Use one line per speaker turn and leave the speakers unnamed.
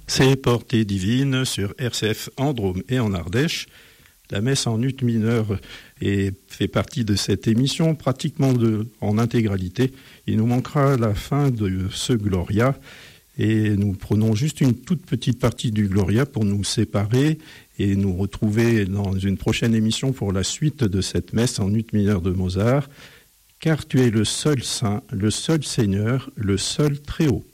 C'est Portée divine sur RCF en Drôme et en Ardèche. La messe en ut mineur fait partie de cette émission pratiquement en intégralité. Il nous manquera la fin de ce Gloria et nous prenons juste une toute petite partie du Gloria pour nous séparer et nous retrouver dans une prochaine émission pour la suite de cette messe en ut mineur de Mozart. Car tu es le seul Saint, le seul Seigneur, le seul Très-Haut.